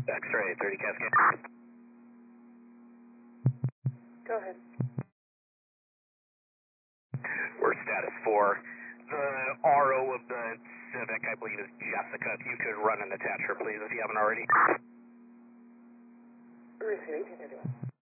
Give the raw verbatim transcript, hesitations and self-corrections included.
X-ray thirty Cascade. Go ahead. We're status four. The R O of the Civic, I believe, is Jessica. If you could run and attach her, please, if you haven't already. Receiving, continue.